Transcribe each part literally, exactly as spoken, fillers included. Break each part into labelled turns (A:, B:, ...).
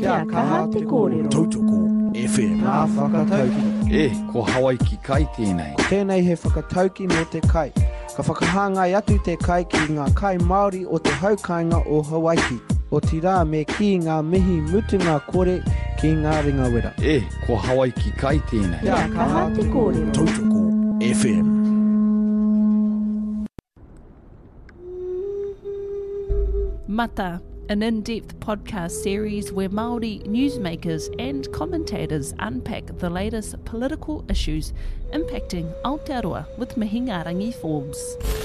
A: Kia kaha te kōrero.
B: Tautoko F M.
A: Ngā whakatauki.
C: E, ko Hawaii ki kai tēnei.
A: Tēnei he whakatauki me te kai. Ka whakahāngai atu te kai ki ngā kai Māori o te haukainga o Hawaii. O tirā me ki ngā mihi mutunga kore ki ngā ringa wera.
C: E, ko Hawaii ki kai tēnei.
D: Kia kaha te kōrero.
B: Tautoko F M.
D: Mata, an in-depth podcast series where Māori newsmakers and commentators unpack the latest political issues impacting Aotearoa with Mihingarangi Forbes.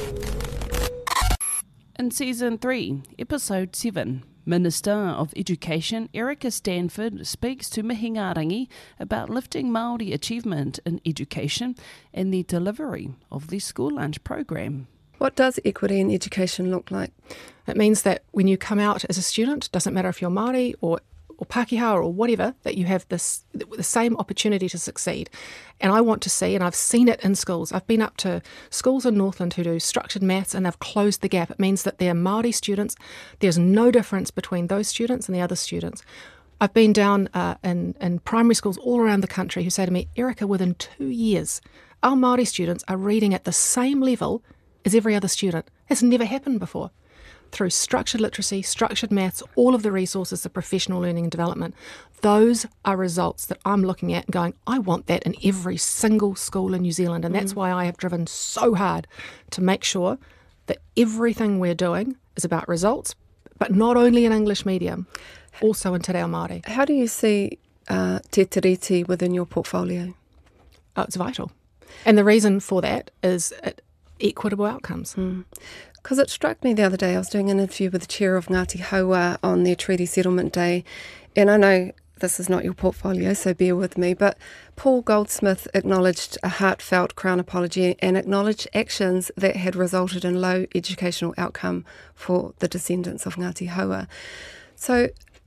D: In Season three, Episode seven, Minister of Education Erica Stanford speaks to Mihingarangi about lifting Māori achievement in education and the delivery of the school lunch program.
E: What does equity in education look like?
F: It means that when you come out as a student, doesn't matter if you're Māori or or Pākehā or whatever, that you have this the same opportunity to succeed. And I want to see, and I've seen it in schools. I've been up to schools in Northland who do structured maths and they've closed the gap. It means that they're Māori students. There's no difference between those students and the other students. I've been down uh, in, in primary schools all around the country who say to me, Erica, within two years, our Māori students are reading at the same level as every other student. It's never happened before. Through structured literacy, structured maths, all of the resources of professional learning and development, those are results that I'm looking at and going, I want that in every single school in New Zealand. And that's mm. why I have driven so hard to make sure that everything we're doing is about results, but not only in English medium, also in Te Reo Māori.
E: How do you see uh, te tiriti within your portfolio?
F: Oh, it's vital. And the reason for that is it, equitable outcomes.
E: Because mm. it struck me the other day, I was doing an interview with the chair of Ngāti Haua on their Treaty Settlement Day, and I know this is not your portfolio, so bear with me, but Paul Goldsmith acknowledged a heartfelt Crown apology and acknowledged actions that had resulted in low educational outcome for the descendants of Ngāti Haua. So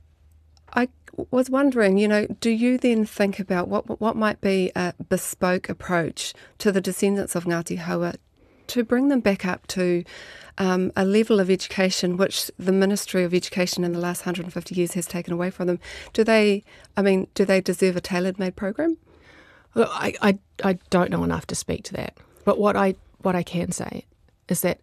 E: I was wondering, you know, do you then think about what what might be a bespoke approach to the descendants of Ngāti Haua to bring them back up to um, a level of education which the Ministry of Education in the last one hundred fifty years has taken away from them? Do they, I mean, do they deserve a tailored-made program?
F: Look, I, I, I don't know enough to speak to that. But what I what I can say is that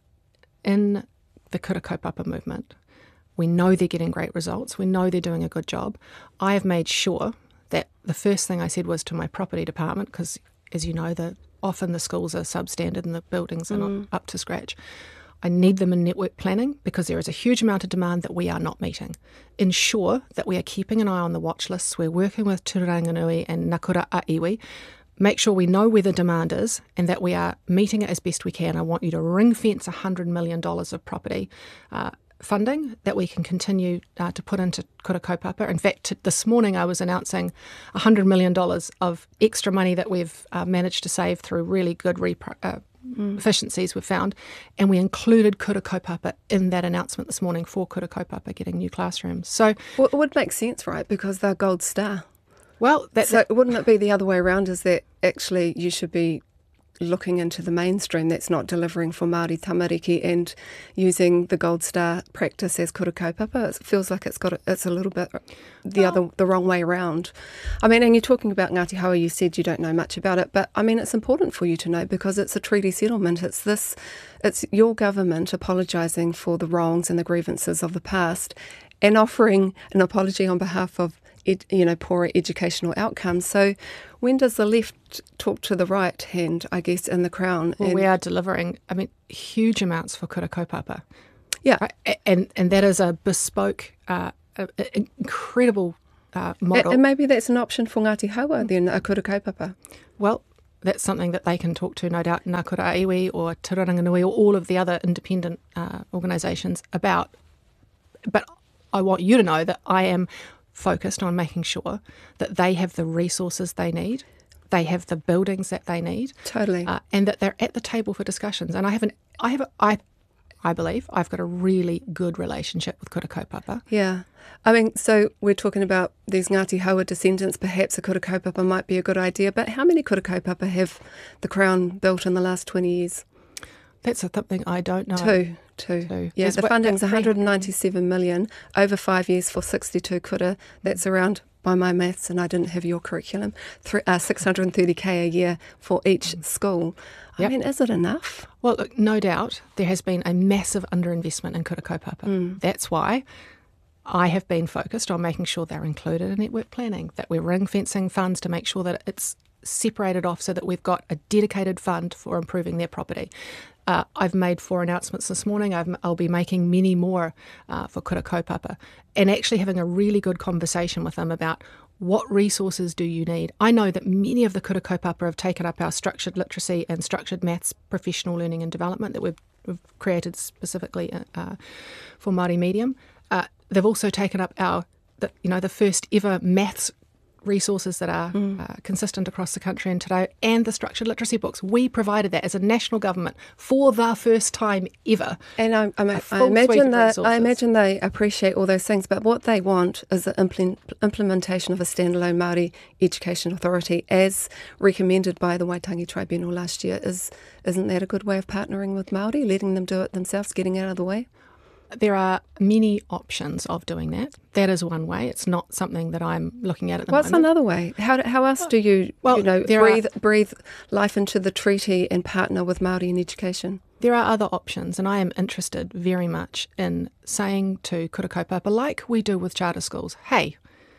F: in the Kura Kaupapa movement, we know they're getting great results. We know they're doing a good job. I have made sure that the first thing I said was to my property department, because, as you know, the often the schools are substandard and the buildings are
E: mm.
F: not up to scratch. I need them in network planning because there is a huge amount of demand that we are not meeting. Ensure that we are keeping an eye on the watch lists. We're working with Te Ranganui and Nakura a iwi. Make sure we know where the demand is and that we are meeting it as best we can. I want you to ring fence one hundred million dollars of property uh, funding that we can continue uh, to put into Kura Kaupapa. In fact, t- this morning I was announcing one hundred million dollars of extra money that we've uh, managed to save through really good repro- uh, mm. efficiencies we've found, and we included Kura Kaupapa in that announcement this morning for Kura Kaupapa getting new classrooms. So,
E: well, it would make sense, right, because they're gold star.
F: Well, that's
E: so that, wouldn't it be the other way around, is that actually you should be looking into the mainstream that's not delivering for Māori tamariki and using the gold star practice as Kura Kaupapa? It feels like it's got a, it's a little bit the oh. other the wrong way around. I mean, and you're talking about Ngāti Haua, you said you don't know much about it, but I mean it's important for you to know because it's a treaty settlement. It's this, it's your government apologising for the wrongs and the grievances of the past and offering an apology on behalf of Ed, you know, poorer educational outcomes. So when does the left talk to the right hand, I guess, in the Crown?
F: Well, and we are delivering, I mean, huge amounts for Kura Kaupapa.
E: Yeah.
F: Right? And and that is a bespoke, uh, a, a incredible uh, model.
E: And maybe that's an option for Ngāti Haua then, a Kura Kaupapa.
F: Well, that's something that they can talk to, no doubt, Nakura a iwi or Te Ranganui or all of the other independent uh, organisations about. But I want you to know that I am focused on making sure that they have the resources they need, they have the buildings that they need,
E: totally,
F: uh, and that they're at the table for discussions. And I have an, I have, a, I, I believe I've got a really good relationship with Kura Kaupapa.
E: Yeah, I mean, so we're talking about these Ngāti Haua descendants. Perhaps a Kura Kaupapa might be a good idea, but how many Kura Kaupapa have the Crown built in the last twenty years?
F: That's something I don't know.
E: Two, Two.
F: Two.
E: Yeah,
F: There's
E: the
F: what-
E: funding's
F: that
E: one hundred ninety-seven million over five years for sixty-two kura. That's around, by my maths, and I didn't have your curriculum, three, uh, six hundred thirty k a year for each school. I
F: Yep.
E: mean, is it enough?
F: Well, look, no doubt there has been a massive underinvestment in kura kaupapa.
E: Mm.
F: That's why I have been focused on making sure they're included in network planning, that we're ring fencing funds to make sure that it's separated off so that we've got a dedicated fund for improving their property. Uh, I've made four announcements this morning. I've, I'll be making many more uh, for kura kaupapa, and actually having a really good conversation with them about what resources do you need. I know that many of the kura kaupapa have taken up our structured literacy and structured maths professional learning and development that we've, we've created specifically uh, for Māori medium. Uh, they've also taken up our, the, you know, the first ever maths resources that are mm. uh, consistent across the country and today, and the structured literacy books. We provided that as a national government for the first time ever.
E: And I, I, I
F: full suite
E: imagine
F: of
E: that
F: resources.
E: I imagine they appreciate all those things, but what they want is the implement, implementation of a standalone Māori Education Authority, as recommended by the Waitangi Tribunal last year. Is isn't that a good way of partnering with Māori, letting them do it themselves, getting out of the way?
F: There are many options of doing that. That is one way. It's not something that I'm looking at at the
E: What's
F: moment.
E: another way? How how else do you
F: Well,
E: you know
F: there
E: breathe
F: are-
E: breathe life into the treaty and partner with Māori in education?
F: There are other options, and I am interested very much in saying to kura kaupapa, like we do with charter schools, hey,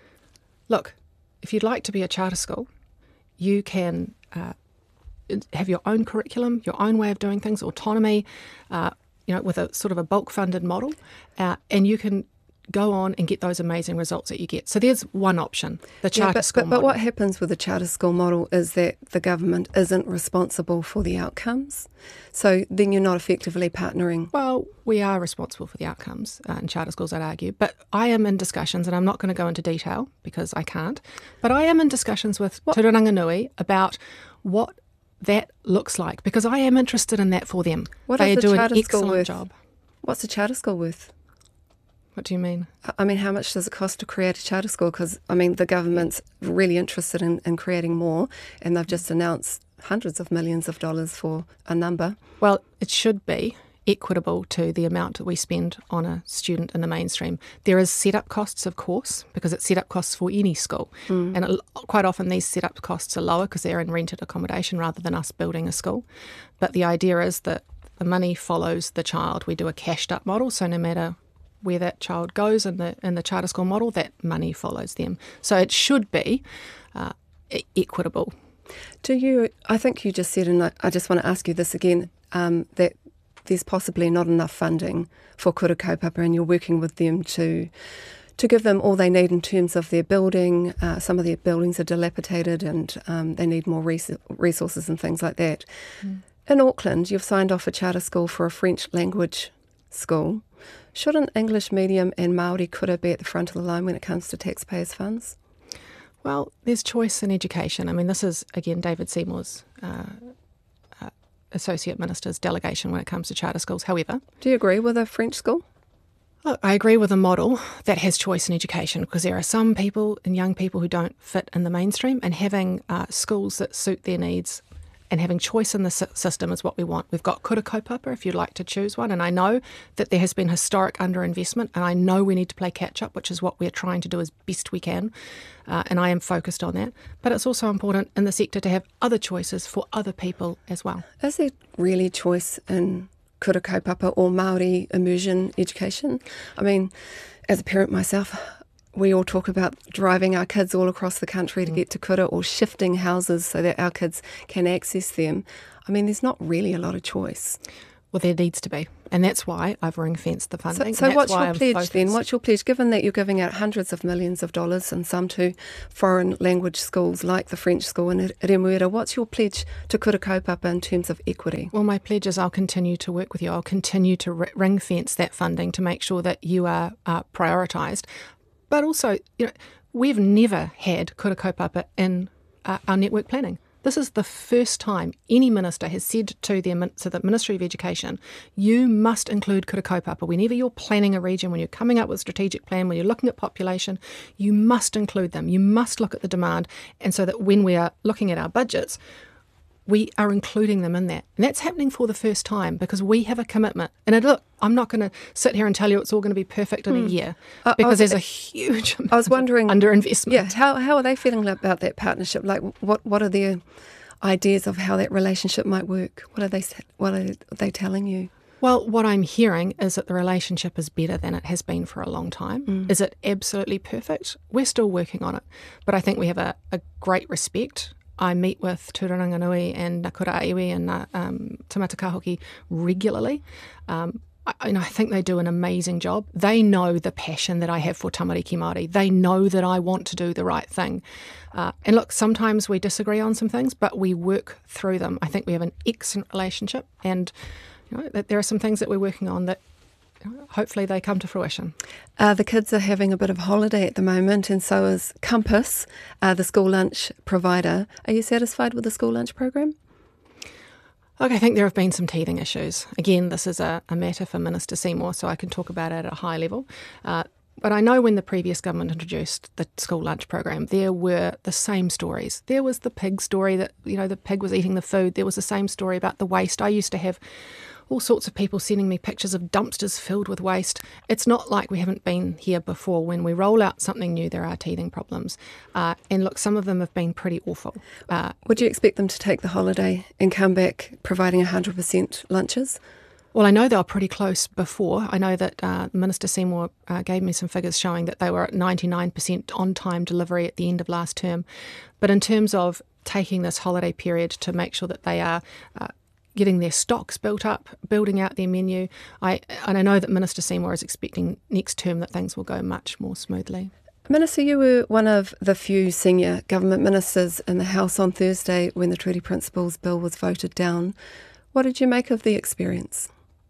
F: look, if you'd like to be a charter school, you can uh, have your own curriculum, your own way of doing things, autonomy, uh, you know, with a sort of a bulk funded model, uh, and you can go on and get those amazing results that you get. So there's one option, the charter
E: Yeah, but,
F: school
E: but,
F: model.
E: but what happens with the charter school model is that the government isn't responsible for the outcomes. So then you're not effectively partnering.
F: Well, we are responsible for the outcomes uh, in charter schools, I'd argue. But I am in discussions, and I'm not going to go into detail because I can't, but I am in discussions with Te Rangatahi what what that looks like, because I am interested in that for them.
E: What
F: They
E: is the
F: do an
E: charter school
F: excellent
E: worth?
F: job.
E: What's a charter school worth?
F: What do you mean?
E: I mean, how much does it cost to create a charter school? Because, I mean, the government's really interested in, in creating more, and they've just announced hundreds of millions of dollars for a number.
F: Well, it should be equitable to the amount that we spend on a student in the mainstream. There is set-up costs, of course, because it's set-up costs for any school. Mm. And it, quite often these set-up costs are lower because they're in rented accommodation rather than us building a school. But the idea is that the money follows the child. We do a cashed-up model, so no matter where that child goes in the in the charter school model, that money follows them. So it should be uh, e- equitable.
E: Do you, I think you just said, and I, I just want to ask you this again, um, that there's possibly not enough funding for kura kaupapa, and you're working with them to to give them all they need in terms of their building. Uh, some of their buildings are dilapidated, and um, they need more res- resources and things like that. Mm. In Auckland, you've signed off a charter school for a French language school. Shouldn't English medium and Māori kura be at the front of the line when it comes to taxpayers' funds?
F: Well, there's choice in education. I mean, this is, again, David Seymour's uh, uh, Associate Minister's delegation when it comes to charter schools. However,
E: do you agree with a French school?
F: Look, I agree with a model that has choice in education, because there are some people and young people who don't fit in the mainstream, and having uh, schools that suit their needs and having choice in the system is what we want. We've got kura kaupapa if you'd like to choose one, and I know that there has been historic underinvestment, and I know we need to play catch-up, which is what we're trying to do as best we can, uh, and I am focused on that. But it's also important in the sector to have other choices for other people as well.
E: Is there really choice in kura kaupapa or Māori immersion education? I mean, as a parent myself, we all talk about driving our kids all across the country to mm. get to kura, or shifting houses so that our kids can access them. I mean, there's not really a lot of choice.
F: Well, there needs to be, and that's why I've ring-fenced the funding.
E: So, so what's your
F: I'm
E: pledge
F: focused.
E: then? What's your pledge, given that you're giving out hundreds of millions of dollars and some to foreign language schools like the French school in Remuera? What's your pledge to kura kaupapa in terms of equity?
F: Well, my pledge is I'll continue to work with you. I'll continue to r- ring-fence that funding to make sure that you are uh, prioritised. But also, you know, we've never had kura kaupapa in uh, our network planning. This is the first time any minister has said to the, to the Ministry of Education, you must include kura kaupapa. Whenever you're planning a region, when you're coming up with a strategic plan, when you're looking at population, you must include them. You must look at the demand. And so that when we are looking at our budgets, we are including them in that. And that's happening for the first time because we have a commitment. And it, look, I'm not going to sit here and tell you it's all going to be perfect in mm. a year uh, because was, there's a huge
E: I was wondering,
F: underinvestment.
E: Yeah, how how are they feeling about that partnership? Like, what, what are their ideas of how that relationship might work? What are they What are they telling you?
F: Well, what I'm hearing is that the relationship is better than it has been for a long time. Mm. Is it absolutely perfect? We're still working on it. But I think we have a, a great respect. I meet with Turanganui and Nakura Iwi and uh, um, Tamata Kahoki regularly. Um, I, and I think they do an amazing job. They know the passion that I have for tamariki Māori. They know that I want to do the right thing. Uh, and look, sometimes we disagree on some things, but we work through them. I think we have an excellent relationship, and you know, that there are some things that we're working on that hopefully they come to fruition.
E: Uh, the kids are having a bit of holiday at the moment, and so is Compass, uh, the school lunch provider. Are you satisfied with the school lunch program?
F: Look, I think there have been some teething issues. Again, this is a, a matter for Minister Seymour, so I can talk about it at a high level. Uh, but I know when the previous government introduced the school lunch program, there were the same stories. There was the pig story that, you know, the pig was eating the food. There was the same story about the waste. I used to have all sorts of people sending me pictures of dumpsters filled with waste. It's not like we haven't been here before. When we roll out something new, there are teething problems. Uh, and look, some of them have been pretty awful. Uh,
E: Would you expect them to take the holiday and come back providing one hundred percent lunches?
F: Well, I know they were pretty close before. I know that uh, Minister Seymour uh, gave me some figures showing that they were at ninety-nine percent on-time delivery at the end of last term. But in terms of taking this holiday period to make sure that they are uh, getting their stocks built up, building out their menu. I and I know that Minister Seymour is expecting next term that things will go much more smoothly.
E: Minister, you were one of the few senior government ministers in the House on Thursday when the Treaty Principles Bill was voted down. What did you make of the experience?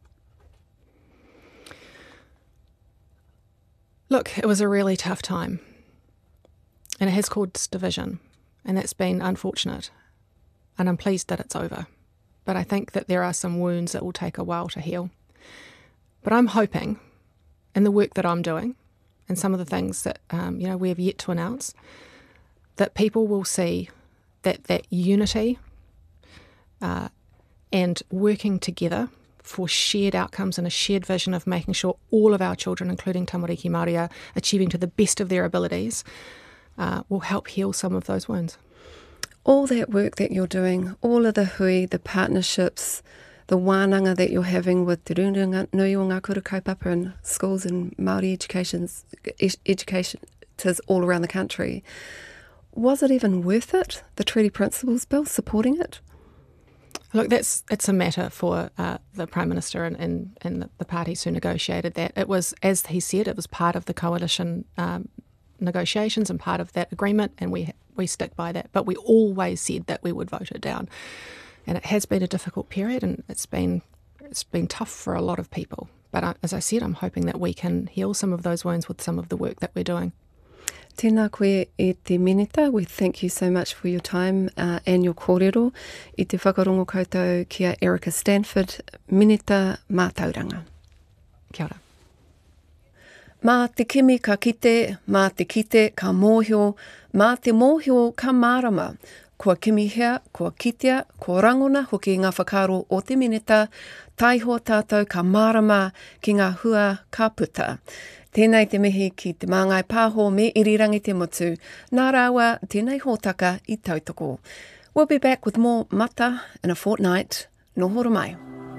F: Look, it was a really tough time, and it has caused division, and that's been unfortunate, and I'm pleased that it's over. But I think that there are some wounds that will take a while to heal. But I'm hoping, in the work that I'm doing, and some of the things that um, you know we have yet to announce, that people will see that that unity uh, and working together for shared outcomes and a shared vision of making sure all of our children, including tamariki Māori, are achieving to the best of their abilities, uh, will help heal some of those wounds.
E: All that work that you're doing, all of the hui, the partnerships, the wānanga that you're having with Te Rūnanga Nui o Ngā Kura Kaupapa and schools and Māori educations, educators all around the country, was it even worth it, the Treaty Principles Bill, supporting it?
F: Look, that's it's a matter for uh, the Prime Minister and, and, and the, the parties who negotiated that. It was, as he said, it was part of the coalition um, negotiations and part of that agreement, and we we stick by that. But we always said that we would vote it down, and it has been a difficult period, and it's been it's been tough for a lot of people. But uh, as I said, I'm hoping that we can heal some of those wounds with some of the work that we're doing.
E: Tēnā koe e te minita. We thank you so much for your time uh, and your kōrero. I te whakarongo koutou kia Erica Stanford, minita mātauranga.
F: Kia ora.
E: Mā te kimi ka kite, mā te kite ka mōhio, mā te mōhio ka mārama. Kua kimi hea, kua kitea, kua rangona hoki ngā whakaro o te minita, taiho tātou ka mārama ki ngā hua ka puta. Tēnei te mihi ki te māngai pāho me irirangi te motu. Nā rāua, tēnei hōtaka i tautoko. We'll be back with more mata in a fortnight. Nō horo mai.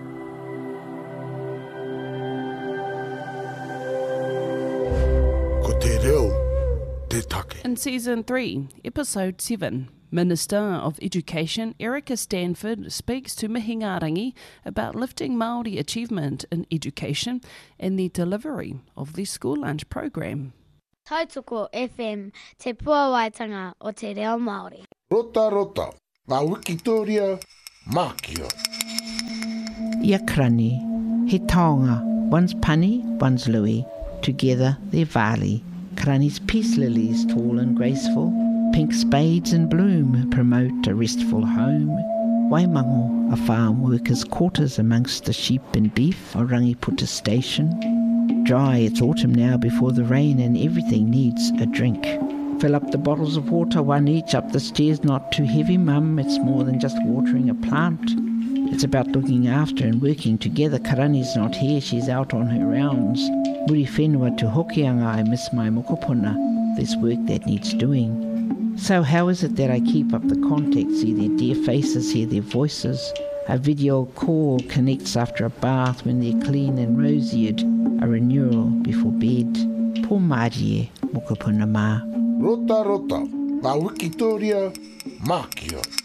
B: Ko te reo, te take.
D: In Season three, Episode seven, Minister of Education Erica Stanford speaks to Mihi Ngārangi about lifting Māori achievement in education and the delivery of the school lunch program.
G: Tautoko F M, te puawaitanga o te reo Māori.
B: Rota rota, ngā Wikitoria, mākia.
H: Ia krani, he taonga, one's Pani, one's Louis, together they're Vali. Krani's peace lilies, tall and graceful, pink spades in bloom promote a restful home. Waimango, a farm worker's quarters amongst the sheep and beef, or Rangiputa station. Dry, it's autumn now before the rain and everything needs a drink. Fill up the bottles of water, one each, up the stairs. Not too heavy, Mum. It's more than just watering a plant. It's about looking after and working together. Karani's not here, she's out on her rounds. Muri whenua to hokianga, I miss my mokopuna. There's work that needs doing. So how is it that I keep up the contact, see their dear faces, hear their voices? A video call connects after a bath when they're clean and rosy-eyed, a renewal before bed. Po marie, mokopuna ma.
B: Rota rota, la Wikitoria Makio.